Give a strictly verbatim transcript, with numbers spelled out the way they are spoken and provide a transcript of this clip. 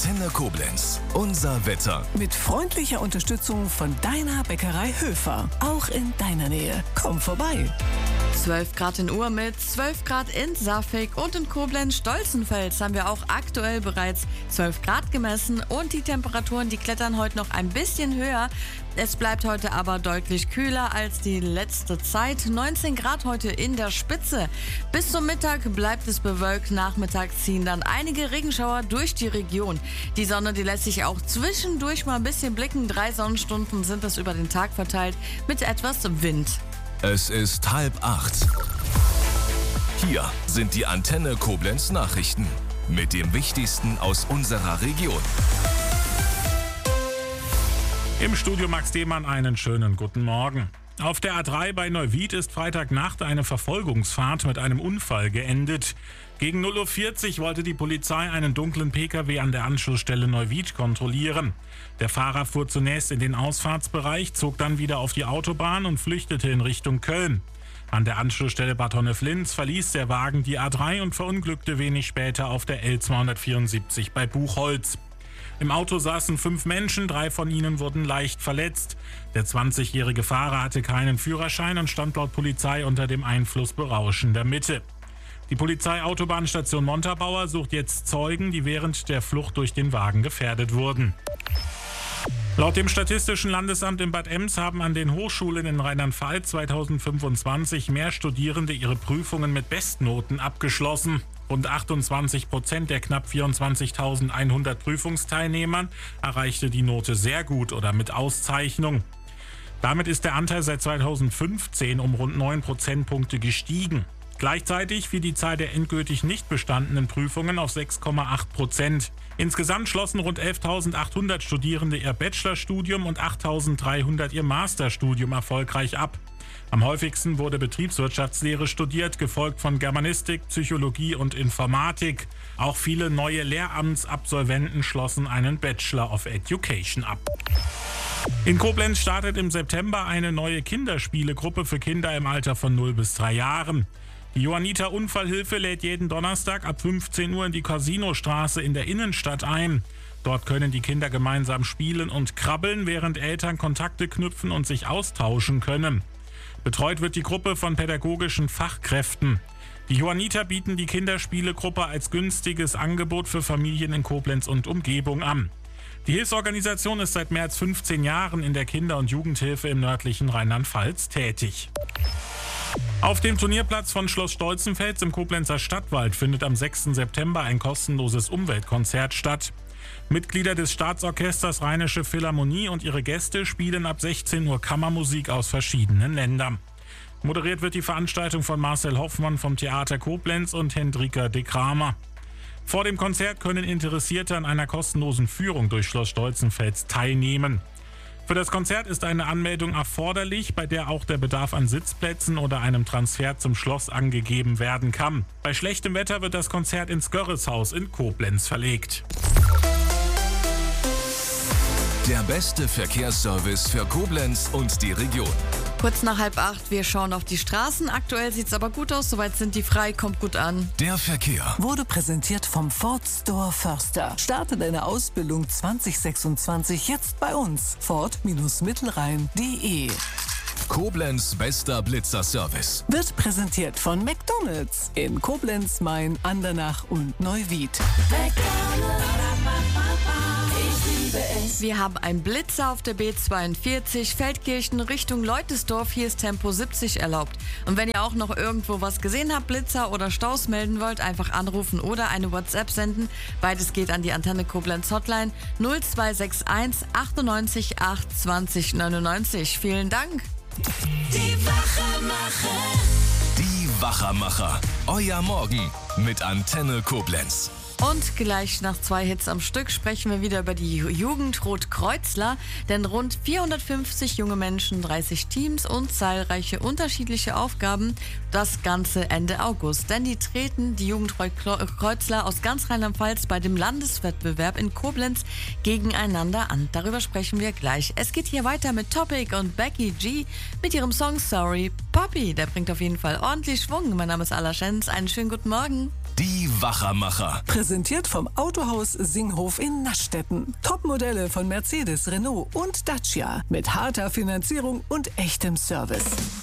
Antenne Koblenz. Unser Wetter. Mit freundlicher Unterstützung von deiner Bäckerei Höfer. Auch in deiner Nähe. Komm vorbei. zwölf Grad in Urmit, zwölf Grad in Safig und in Koblenz-Stolzenfels haben wir auch aktuell bereits zwölf Grad gemessen und die Temperaturen, die klettern heute noch ein bisschen höher. Es bleibt heute aber deutlich kühler als die letzte Zeit. neunzehn Grad heute in der Spitze. Bis zum Mittag bleibt es bewölkt. Nachmittags ziehen dann einige Regenschauer durch die Region. Die Sonne, die lässt sich auch zwischendurch mal ein bisschen blicken. Drei Sonnenstunden sind es über den Tag verteilt mit etwas Wind. Es ist halb acht. Hier sind die Antenne Koblenz Nachrichten mit dem Wichtigsten aus unserer Region. Im Studio Max Demann einen schönen guten Morgen. Auf der A drei bei Neuwied ist Freitagnacht eine Verfolgungsfahrt mit einem Unfall geendet. Gegen null Uhr vierzig wollte die Polizei einen dunklen Pkw an der Anschlussstelle Neuwied kontrollieren. Der Fahrer fuhr zunächst in den Ausfahrtsbereich, zog dann wieder auf die Autobahn und flüchtete in Richtung Köln. An der Anschlussstelle Bad Honneflins verließ der Wagen die A drei und verunglückte wenig später auf der L zweihundertvierundsiebzig bei Buchholz. Im Auto saßen fünf Menschen, drei von ihnen wurden leicht verletzt. Der zwanzigjährige Fahrer hatte keinen Führerschein und stand laut Polizei unter dem Einfluss berauschender Mittel. Die Polizeiautobahnstation Montabaur sucht jetzt Zeugen, die während der Flucht durch den Wagen gefährdet wurden. Laut dem Statistischen Landesamt in Bad Ems haben an den Hochschulen in Rheinland-Pfalz zweitausendfünfundzwanzig mehr Studierende ihre Prüfungen mit Bestnoten abgeschlossen. Rund achtundzwanzig Prozent der knapp vierundzwanzigtausendeinhundert Prüfungsteilnehmern erreichte die Note sehr gut oder mit Auszeichnung. Damit ist der Anteil seit zweitausendfünfzehn um rund neun Prozentpunkte gestiegen. Gleichzeitig fiel die Zahl der endgültig nicht bestandenen Prüfungen auf sechs Komma acht Prozent. Insgesamt schlossen rund elftausendachthundert Studierende ihr Bachelorstudium und achttausenddreihundert ihr Masterstudium erfolgreich ab. Am häufigsten wurde Betriebswirtschaftslehre studiert, gefolgt von Germanistik, Psychologie und Informatik. Auch viele neue Lehramtsabsolventen schlossen einen Bachelor of Education ab. In Koblenz startet im September eine neue Kinderspielegruppe für Kinder im Alter von null bis drei Jahren. Die Johanniter Unfallhilfe lädt jeden Donnerstag ab fünfzehn Uhr in die Casinostraße in der Innenstadt ein. Dort können die Kinder gemeinsam spielen und krabbeln, während Eltern Kontakte knüpfen und sich austauschen können. Betreut wird die Gruppe von pädagogischen Fachkräften. Die Johanniter bieten die Kinderspielegruppe als günstiges Angebot für Familien in Koblenz und Umgebung an. Die Hilfsorganisation ist seit mehr als fünfzehn Jahren in der Kinder- und Jugendhilfe im nördlichen Rheinland-Pfalz tätig. Auf dem Turnierplatz von Schloss Stolzenfels im Koblenzer Stadtwald findet am sechsten September ein kostenloses Umweltkonzert statt. Mitglieder des Staatsorchesters Rheinische Philharmonie und ihre Gäste spielen ab sechzehn Uhr Kammermusik aus verschiedenen Ländern. Moderiert wird die Veranstaltung von Marcel Hoffmann vom Theater Koblenz und Hendrika de Kramer. Vor dem Konzert können Interessierte an einer kostenlosen Führung durch Schloss Stolzenfels teilnehmen. Für das Konzert ist eine Anmeldung erforderlich, bei der auch der Bedarf an Sitzplätzen oder einem Transfer zum Schloss angegeben werden kann. Bei schlechtem Wetter wird das Konzert ins Görreshaus in Koblenz verlegt. Der beste Verkehrsservice für Koblenz und die Region. Kurz nach halb acht, wir schauen auf die Straßen. Aktuell sieht es aber gut aus, soweit sind die frei, kommt gut an. Der Verkehr Wurde präsentiert vom Ford Store Förster. Starte deine Ausbildung zwanzig sechsundzwanzig jetzt bei uns. Ford Mittelrhein punkt de. Koblenz bester Blitzerservice. Wird präsentiert von McDonald's in Koblenz, Main, Andernach und Neuwied. Wir haben einen Blitzer auf der B zweiundvierzig, Feldkirchen Richtung Leutesdorf. Hier ist Tempo siebzig erlaubt. Und wenn ihr auch noch irgendwo was gesehen habt, Blitzer oder Staus melden wollt, einfach anrufen oder eine WhatsApp senden. Beides geht an die Antenne Koblenz Hotline null zwei sechs eins achtundneunzig acht zwanzig neunundneunzig. Vielen Dank. Die Wachermacher. Die Wachermacher. Euer Morgen mit Antenne Koblenz. Und gleich nach zwei Hits am Stück sprechen wir wieder über die Jugend Rotkreuzler, denn rund vierhundertfünfzig junge Menschen, dreißig Teams und zahlreiche unterschiedliche Aufgaben, das Ganze Ende August. Denn die treten, die Jugend Rotkreuzler aus ganz Rheinland-Pfalz, bei dem Landeswettbewerb in Koblenz gegeneinander an. Darüber sprechen wir gleich. Es geht hier weiter mit Topic und Becky G mit ihrem Song Sorry Poppy. Der bringt auf jeden Fall ordentlich Schwung. Mein Name ist Ala Schenz. Einen schönen guten Morgen. Die Wachermacher. Präsentiert vom Autohaus Singhof in Naschstetten. Topmodelle von Mercedes, Renault und Dacia. Mit harter Finanzierung und echtem Service.